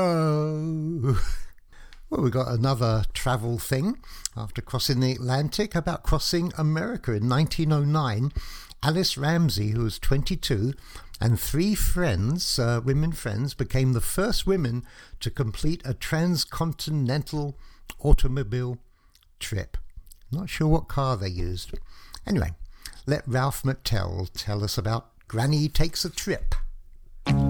Oh. Well, we got another travel thing. After crossing the Atlantic, about crossing America in 1909, Alice Ramsey, who was 22, and three friends, women friends, became the first women to complete a transcontinental automobile trip. Not sure what car they used. Anyway, let Ralph McTell tell us about Granny Takes a Trip.